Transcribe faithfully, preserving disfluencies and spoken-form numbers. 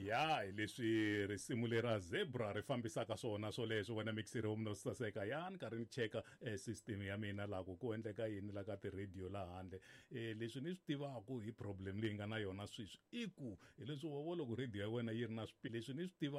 ya hi leswi risimu lera Zebra ri fambisaka swona swo leswo wena mixer home no saseka yani karhi ni cheka eh, system ya mina la ku endleka yini la ka ti radio la handle eh leswi ni swi tivaka hi problem leyi nga na yona sweswi i ku hi leswi wo loko radio ya wena yi ri na swipili leswi ni swi tiva